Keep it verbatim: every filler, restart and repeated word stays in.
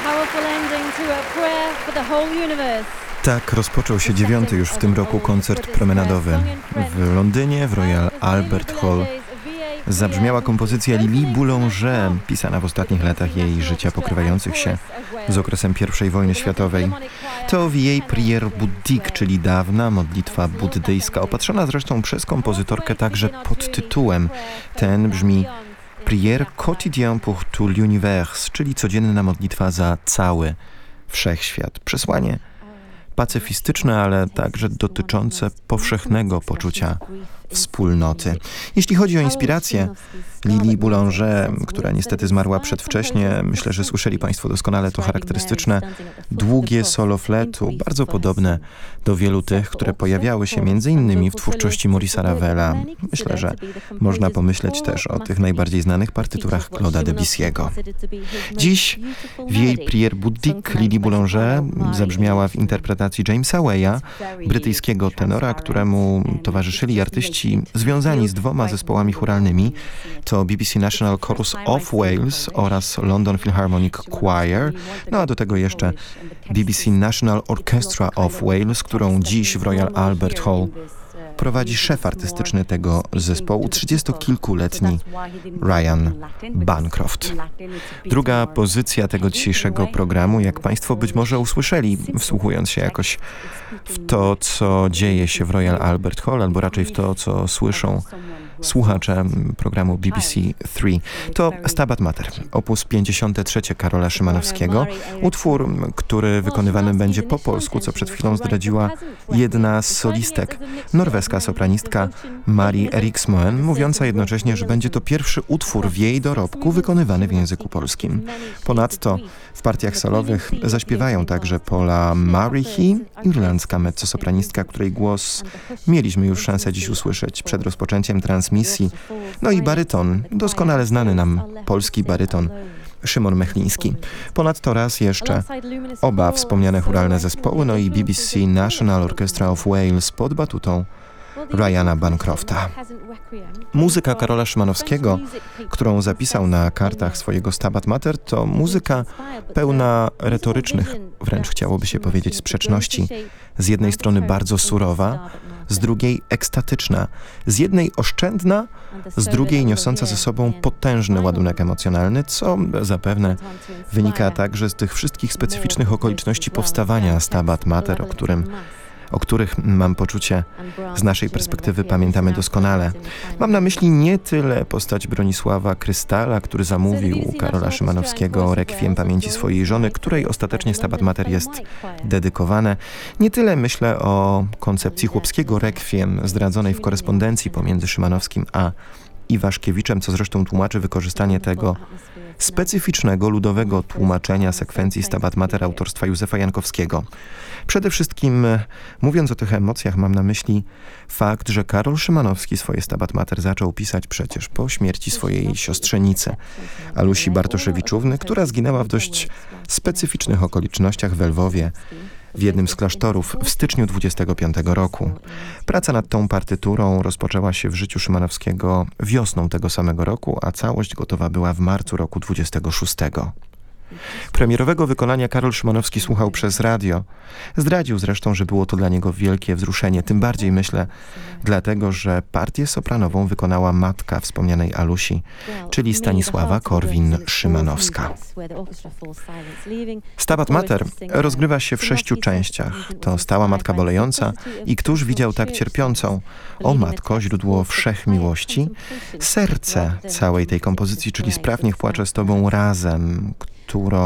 Tak rozpoczął się dziewiąty już w tym roku koncert promenadowy. W Londynie, w Royal Albert Hall, zabrzmiała kompozycja Lili Boulanger, pisana w ostatnich latach jej życia, pokrywających się z okresem pierwszej wojny światowej. To w jej Prière bouddhique, czyli dawna modlitwa buddyjska, opatrzona zresztą przez kompozytorkę także podtytułem. Ten brzmi Prière quotidienne pour tout l'univers, czyli codzienna modlitwa za cały wszechświat. Przesłanie pacyfistyczne, ale także dotyczące powszechnego poczucia wspólnoty. Jeśli chodzi o inspirację Lili Boulanger, która niestety zmarła przedwcześnie, myślę, że słyszeli Państwo doskonale to charakterystyczne, długie solo fletu, bardzo podobne do wielu tych, które pojawiały się między innymi w twórczości Maurice'a Ravela. Myślę, że można pomyśleć też o tych najbardziej znanych partyturach Claude'a Debussy'ego. Dziś w jej Prière bouddhique Lili Boulanger zabrzmiała w interpretacji Jamesa Waya, brytyjskiego tenora, któremu towarzyszyli artyści związani z dwoma zespołami chóralnymi. To B B C National Chorus of Wales oraz London Philharmonic Choir, no a do tego jeszcze B B C National Orchestra of Wales, którą dziś w Royal Albert Hall prowadzi szef artystyczny tego zespołu, trzydziestokilkuletni Ryan Bancroft. Druga pozycja tego dzisiejszego programu, jak Państwo być może usłyszeli, wsłuchując się jakoś w to, co dzieje się w Royal Albert Hall, albo raczej w to, co słyszą słuchacze programu B B C trzy. To Stabat Mater, opus pięćdziesiąte trzecie Karola Szymanowskiego. Utwór, który wykonywany będzie po polsku, co przed chwilą zdradziła jedna z solistek, norweska sopranistka Mari Eriksmoen, mówiąca jednocześnie, że będzie to pierwszy utwór w jej dorobku wykonywany w języku polskim. Ponadto w partiach solowych zaśpiewają także Paula Marihi, irlandzka mezzosopranistka, której głos mieliśmy już szansę dziś usłyszeć przed rozpoczęciem transmisji. No i baryton, doskonale znany nam polski baryton, Szymon Mechliński. Ponadto raz jeszcze oba wspomniane chóralne zespoły, no i B B C National Orchestra of Wales pod batutą Ryana Bancrofta. Muzyka Karola Szymanowskiego, którą zapisał na kartach swojego Stabat Mater, to muzyka pełna retorycznych, wręcz chciałoby się powiedzieć, sprzeczności. Z jednej strony bardzo surowa, z drugiej ekstatyczna, z jednej oszczędna, z drugiej niosąca ze sobą potężny ładunek emocjonalny, co zapewne wynika także z tych wszystkich specyficznych okoliczności powstawania Stabat Mater, o którym o których, mam poczucie, z naszej perspektywy pamiętamy doskonale. Mam na myśli nie tyle postać Bronisława Krystala, który zamówił Karola Szymanowskiego rekwiem pamięci swojej żony, której ostatecznie Stabat Mater jest dedykowane. Nie tyle myślę o koncepcji chłopskiego rekwiem zdradzonej w korespondencji pomiędzy Szymanowskim a Iwaszkiewiczem, co zresztą tłumaczy wykorzystanie tego specyficznego, ludowego tłumaczenia sekwencji Stabat Mater autorstwa Józefa Jankowskiego. Przede wszystkim, mówiąc o tych emocjach, mam na myśli fakt, że Karol Szymanowski swoje Stabat Mater zaczął pisać przecież po śmierci swojej siostrzenicy, Alusi Bartoszewiczówny, która zginęła w dość specyficznych okolicznościach w Lwowie, w jednym z klasztorów w styczniu dwudziestego piątego roku. Praca nad tą partyturą rozpoczęła się w życiu Szymanowskiego wiosną tego samego roku, a całość gotowa była w marcu roku dwudziestego szóstego. Premierowego wykonania Karol Szymanowski słuchał przez radio. Zdradził zresztą, że było to dla niego wielkie wzruszenie, tym bardziej myślę dlatego, że partię sopranową wykonała matka wspomnianej Alusi, czyli Stanisława Korwin-Szymanowska. Stabat Mater rozgrywa się w sześciu częściach. To stała Matka Bolejąca i Któż widział tak cierpiącą? O Matko, źródło wszechmiłości. Serce całej tej kompozycji, czyli Spraw niech płacze z Tobą razem, którą